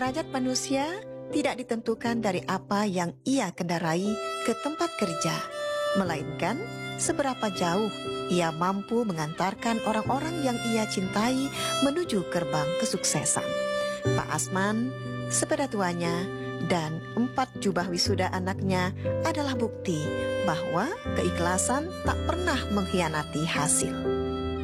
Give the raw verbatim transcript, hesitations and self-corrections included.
Derajat manusia tidak ditentukan dari apa yang ia kendarai ke tempat kerja, melainkan seberapa jauh ia mampu mengantarkan orang-orang yang ia cintai menuju gerbang kesuksesan. Pak Asman, sepeda tuanya, dan empat jubah wisuda anaknya adalah bukti bahwa keikhlasan tak pernah mengkhianati hasil.